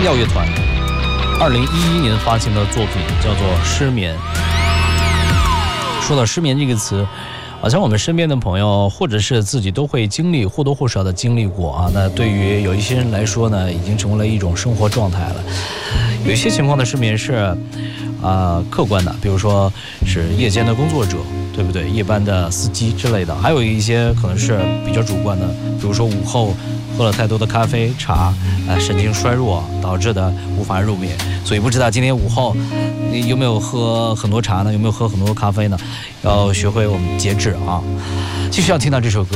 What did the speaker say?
调乐团2011年发行的作品叫做《失眠》。说到失眠这个词，好像我们身边的朋友或者是自己都会经历，或多或少的经历过啊。那对于有一些人来说呢，已经成为了一种生活状态了。有一些情况的失眠是客观的，比如说是夜间的工作者，对不对？夜班的司机之类的，还有一些可能是比较主观的，比如说午后喝了太多的咖啡茶，神经衰弱导致的无法入眠。所以不知道今天午后你有没有喝很多茶呢？有没有喝很多咖啡呢？要学会我们节制啊！继续要听到这首歌。